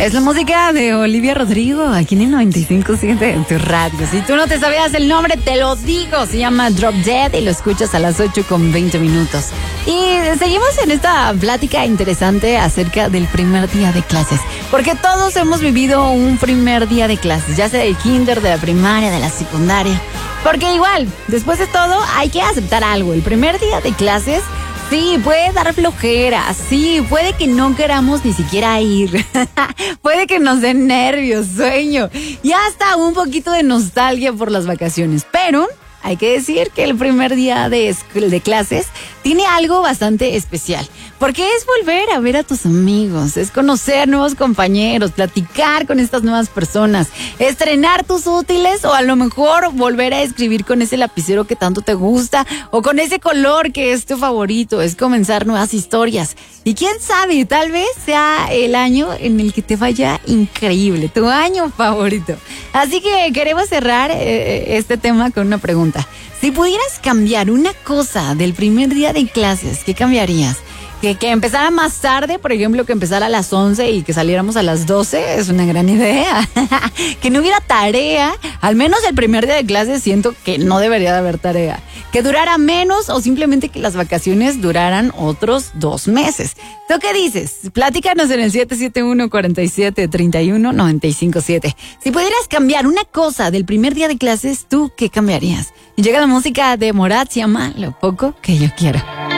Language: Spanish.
Es la música de Olivia Rodrigo, aquí en el 95.7 en tu radio. Si tú no te sabías el nombre, te lo digo. Se llama Drop Dead y lo escuchas a las 8:20. Y seguimos en esta plática interesante acerca del primer día de clases. Porque todos hemos vivido un primer día de clases, ya sea del kinder, de la primaria, de la secundaria. Porque igual, después de todo, hay que aceptar algo. El primer día de clases, sí, puede dar flojera, sí, puede que no queramos ni siquiera ir, puede que nos den nervios, sueño y hasta un poquito de nostalgia por las vacaciones, pero hay que decir que el primer día de clases tiene algo bastante especial, porque es volver a ver a tus amigos, es conocer nuevos compañeros, platicar con estas nuevas personas, estrenar tus útiles o a lo mejor volver a escribir con ese lapicero que tanto te gusta o con ese color que es tu favorito, es comenzar nuevas historias. Y quién sabe, tal vez sea el año en el que te vaya increíble, tu año favorito. Así que queremos cerrar este tema con una pregunta. Si pudieras cambiar una cosa del primer día de clases, ¿qué cambiarías? Que empezara más tarde, por ejemplo, que empezara a las 11 y que saliéramos a las 12, es una gran idea. Que no hubiera tarea, al menos el primer día de clases siento que no debería de haber tarea. Que durara menos o simplemente que las vacaciones duraran otros 2 meses. ¿Tú qué dices? Platícanos en el 771-47-31-957. Si pudieras cambiar una cosa del primer día de clases, ¿tú qué cambiarías? Y llega la música de Morat, se llama Lo poco que yo quiero.